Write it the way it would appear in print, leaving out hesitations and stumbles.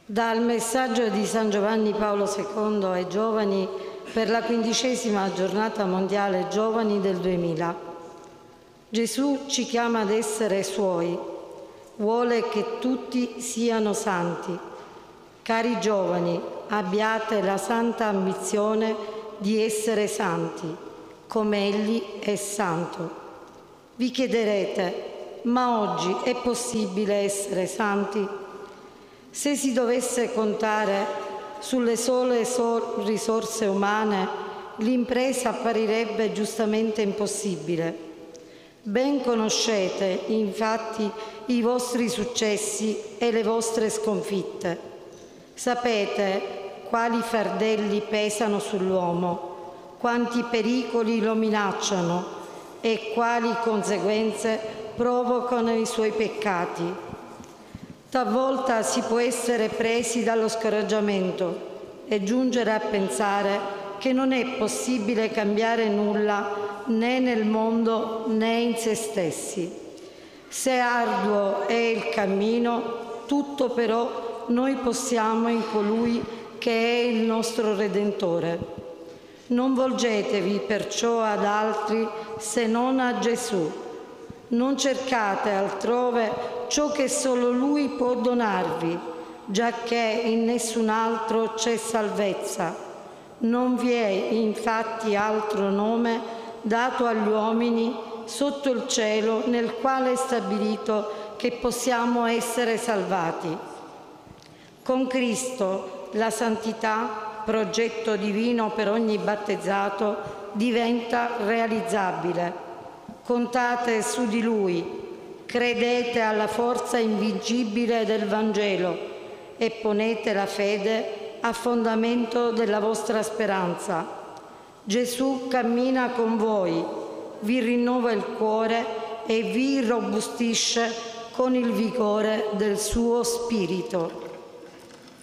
Dal messaggio di San Giovanni Paolo II ai giovani per la 15ª giornata mondiale giovani del 2000. Gesù ci chiama ad essere Suoi, vuole che tutti siano santi. Cari giovani, abbiate la santa ambizione di essere santi, come Egli è santo. Vi chiederete, ma oggi è possibile essere santi? Se si dovesse contare sulle sole risorse umane, l'impresa apparirebbe giustamente impossibile. Ben conoscete, infatti, i vostri successi e le vostre sconfitte. Sapete quali fardelli pesano sull'uomo, quanti pericoli lo minacciano e quali conseguenze provocano i suoi peccati. Talvolta si può essere presi dallo scoraggiamento e giungere a pensare che non è possibile cambiare nulla né nel mondo né in se stessi. Se arduo è il cammino, tutto però noi possiamo in colui che è il nostro Redentore. Non volgetevi perciò ad altri se non a Gesù. Non cercate altrove ciò che solo Lui può donarvi, giacché in nessun altro c'è salvezza. Non vi è infatti altro nome dato agli uomini sotto il cielo nel quale è stabilito che possiamo essere salvati. Con Cristo la santità, progetto divino per ogni battezzato, diventa realizzabile. Contate su di Lui, credete alla forza invincibile del Vangelo e ponete la fede a fondamento della vostra speranza. Gesù cammina con voi, vi rinnova il cuore e vi irrobustisce con il vigore del suo Spirito.